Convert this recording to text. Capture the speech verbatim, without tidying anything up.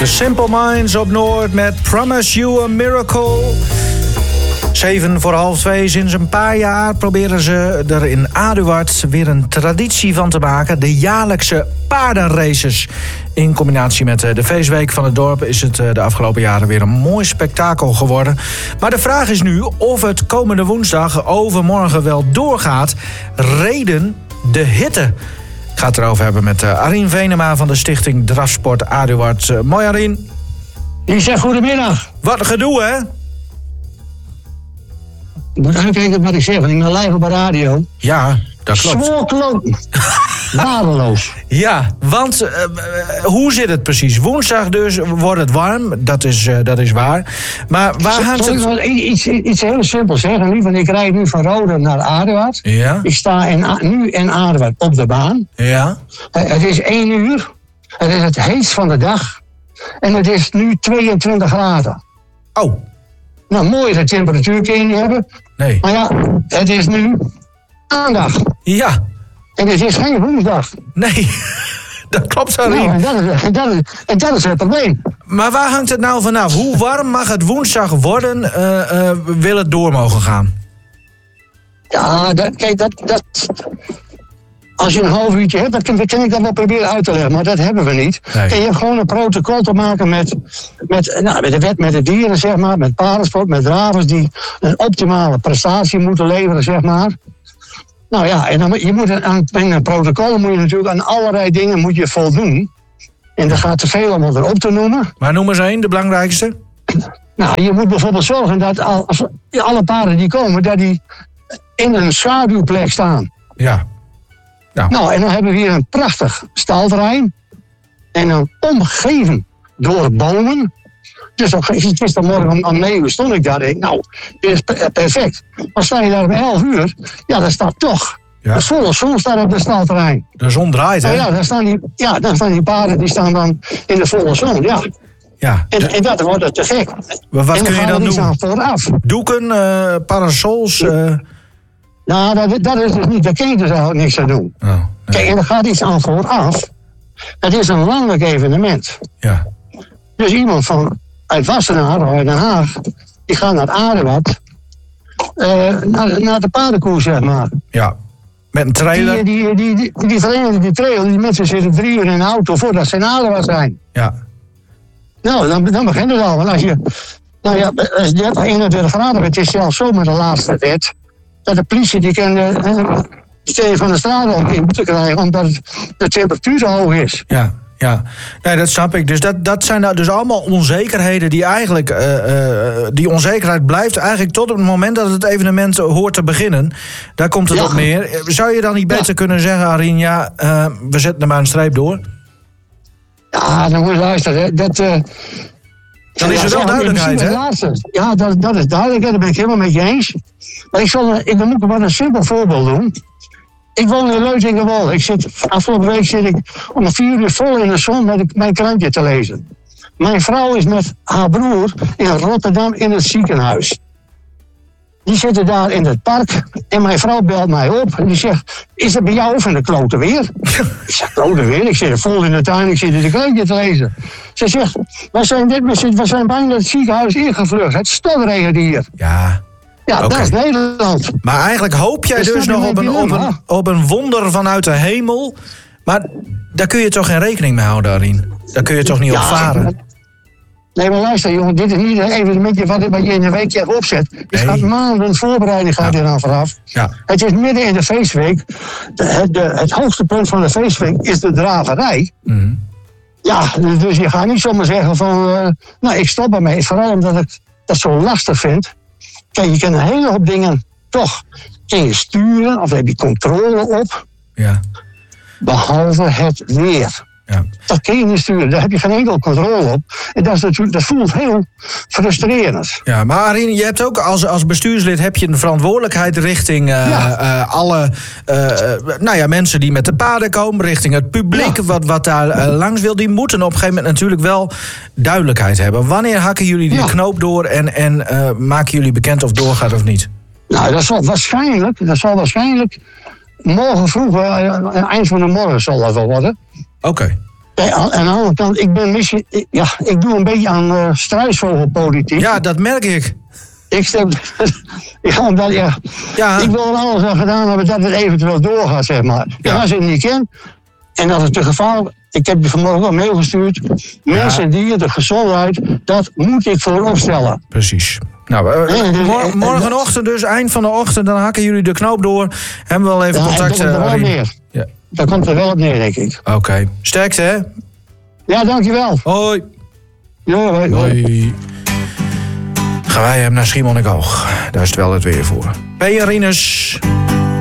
The Simple Minds op Noord met Promise You a Miracle. Zeven voor half twee. Sinds een paar jaar proberen ze er in Aduard weer een traditie van te maken. De jaarlijkse paardenraces. In combinatie met de feestweek van het dorp is het de afgelopen jaren weer een mooi spektakel geworden. Maar de vraag is nu of het komende woensdag overmorgen wel doorgaat. Reden de hitte. Ik ga het erover hebben met Arien Venema van de stichting Drafsport Aduard. Uh, mooi Arien. Ik zeg goedemiddag. Wat een gedoe, hè? Ik moet uitkijken wat ik zeg, want ik ben live op de radio. Ja, dat klopt. Zwoer kloten. Waardeloos. Ja, want uh, hoe zit het precies? Woensdag dus wordt het warm, dat is, uh, dat is waar. Maar waar hangt het... Zal ik iets, iets heel simpels zeggen, want ik rijd nu van Rode naar Aduard. Ja. Ik sta in, nu in Aduard op de baan. Ja. Uh, het is één uur. Het is het heetst van de dag. En het is nu tweeëntwintig graden. Oh. Nou, mooi dat temperatuur kun je niet hebben. Nee. Maar ja, het is nu maandag. Ja. En het is geen woensdag. Nee, dat klopt, Arien. Nou, en, dat is, en, dat is, en dat is het probleem. Maar waar hangt het nou vanaf? Hoe warm mag het woensdag worden? Uh, uh, wil het door mogen gaan? Ja, dat, kijk, dat, dat... Als je een half uurtje hebt, dat kan, dat kan ik dan wel proberen uit te leggen. Maar dat hebben we niet. Nee. En je hebt gewoon een protocol te maken met, met, nou, met de wet met de dieren, zeg maar. Met paardensport, met dravers die een optimale prestatie moeten leveren, zeg maar. Nou ja, en dan, je moet aan, in een protocol moet je natuurlijk aan allerlei dingen moet je voldoen. En dat gaat te veel om het erop te noemen. Maar noem eens één, de belangrijkste. Nou, je moet bijvoorbeeld zorgen dat als, alle paarden die komen, dat die in een schaduwplek staan. Ja. Nou. nou, en dan hebben we hier een prachtig stalterrein. En dan omgeven door bomen. Dus op, gistermorgen om, om negen uur stond ik daar en denk, nou, dit is perfect. Maar sta je daar om elf uur, ja, dan staat toch ja. de volle zon staat op het stalterrein. De zon draait, hè? Nou ja, dan staan die, ja, dan staan die paarden die staan dan in de volle zon, ja. Ja. En, en dat wordt het te gek. Maar wat en kun je dan doen? Aan vooraf. Doeken, uh, parasols? Uh... Nou, dat, dat is dus niet, daar kun je dus eigenlijk niks aan doen. Oh, nee. Kijk, en er gaat iets aan vooraf. Het is een landelijk evenement. Ja. Dus iemand van uit Wassenaar of uit Den Haag, die gaat naar Aduard, uh, naar, naar de paardenkoers, zeg maar. Ja. Met een trailer? Die, die, die, die, die, trailer, die trailer, die mensen zitten drie uur in de auto voordat ze in Aduard zijn. Ja. Nou, dan, dan begint het al. Want als je, nou ja, als je dertig, eenentwintig graden, het is zelfs zo met de laatste wet, dat de politie die kan uh, die van de straat ook in moeten krijgen, omdat de temperatuur zo hoog is. Ja. Ja, nee, dat snap ik. Dus dat, dat zijn nou dus allemaal onzekerheden die eigenlijk... Uh, uh, die onzekerheid blijft eigenlijk tot op het moment dat het evenement hoort te beginnen. Daar komt het ja. op neer. Zou je dan niet beter ja. kunnen zeggen, Arien, ja, uh, we zetten er maar een streep door? Ja, dan moet je luisteren. Dat, uh, dan is er wel duidelijkheid, hè? Ja, dat, dat is duidelijk. Daar ben ik helemaal met je eens. Maar ik zal ik dan moet ik wel een simpel voorbeeld doen. Ik woon in Leutingerwolde. Ik zit, afgelopen week zit ik om vier uur vol in de zon met mijn krantje te lezen. Mijn vrouw is met haar broer in Rotterdam in het ziekenhuis. Die zitten daar in het park en mijn vrouw belt mij op en die zegt, is het bij jou van de klote weer? Ik zeg, klote weer? Ik zit vol in de tuin, ik zit in de krantje te lezen. Ze zegt, we zijn, dit, we zijn bijna het ziekenhuis ingevlucht. Het stotregent hier. Ja. Ja, okay. Dat is Nederland. Maar eigenlijk hoop jij dus nog op een, op, een, op een wonder vanuit de hemel. Maar daar kun je toch geen rekening mee houden, Arien? Daar kun je toch niet ja, op varen? Nee, maar luister, jongen, dit is niet een evenementje wat, wat je in een weekje hebt opzet. Het nee. gaat maanden voorbereiding gaat ja. er aan vooraf. Ja. Het is midden in de feestweek. De, het, de, het hoogste punt van de feestweek is de draverij. Mm. Ja, dus je gaat niet zomaar zeggen van, uh, nou, ik stop ermee. Vooral omdat ik dat zo lastig vind. Kijk, je kan een hele hoop dingen toch kun je sturen of heb je controle op. Ja. Behalve het weer. Ja. Dat kun je niet sturen, daar heb je geen enkel controle op. En dat, is natuurlijk, dat voelt heel frustrerend. Ja, maar Arien, je hebt ook als, als bestuurslid heb je een verantwoordelijkheid richting uh, ja. uh, alle uh, nou ja, mensen die met de paarden komen, richting het publiek ja. wat, wat daar uh, langs wil. Die moeten op een gegeven moment natuurlijk wel duidelijkheid hebben. Wanneer hakken jullie die ja. knoop door en, en uh, maken jullie bekend of doorgaat of niet? Nou, dat zal waarschijnlijk, dat zal waarschijnlijk morgen vroeg, uh, eind van de morgen zal dat wel worden. Oké. Okay. En aan de andere kant, ik ben misschien, ik, ja, ik doe een beetje aan uh, struisvogelpolitiek. Ja, dat merk ik. Ik stem, ja, omdat, ja, Ja. ik wil er alles aan gedaan hebben dat het eventueel doorgaat, zeg maar. Ja. En als ik het niet ken, en dat het te gevaarlijk, ik heb je vanmorgen een mail gestuurd, mensen, dieren, de gezondheid, dat moet ik voorop stellen. Precies. Nou, uh, Ja, dus, mor- en- morgenochtend dus, eind van de ochtend, dan hakken jullie de knoop door. Hebben we wel even Ja, contact, daar komt er uh, wel op Arjen. neer. Ja. Daar komt er wel op neer, denk ik. Oké. Okay. Sterkte, hè? Ja, dankjewel. Hoi. Ja, hoi, hoi. Hoi. Gaan wij hem naar Schiermonnikoog. Daar is het wel het weer voor. P. Rinus.